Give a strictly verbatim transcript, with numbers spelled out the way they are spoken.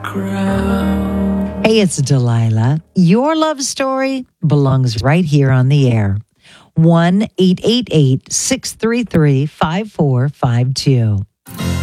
crowd. Hey, it's Delilah. Your love story belongs right here on the air. one eight eight eight, six three three, five four five two.